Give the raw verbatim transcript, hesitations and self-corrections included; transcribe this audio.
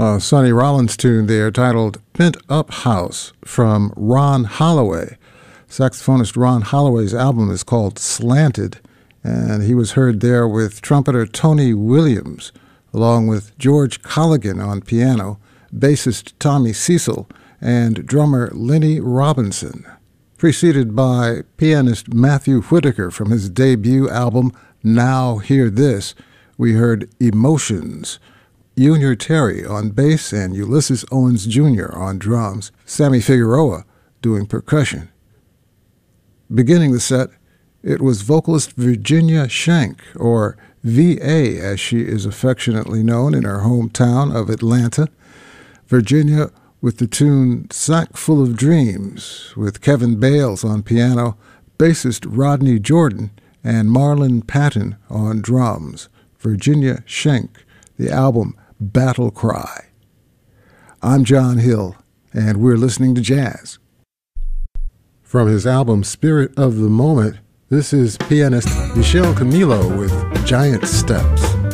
A Sonny Rollins tune there titled Pent Up House from Ron Holloway. Saxophonist Ron Holloway's album is called Slanted, and he was heard there with trumpeter Tony Williams, along with George Colligan on piano, bassist Tommy Cecil, and drummer Lenny Robinson, preceded by pianist Matthew Whitaker from his debut album Now Hear This. We heard Emotions, Junior Terry on bass and Ulysses Owens Junior on drums, Sammy Figueroa doing percussion. Beginning the set, it was vocalist Virginia Shank, or V A as she is affectionately known in her hometown of Atlanta. Virginia with the tune Sack Full of Dreams, with Kevin Bales on piano, bassist Rodney Jordan, and Marlon Patton on drums. Virginia Shank, the album Battle Cry. I'm John Hill, and we're listening to jazz. From his album Spirit of the Moment, this is pianist Michel Camilo with Giant Steps.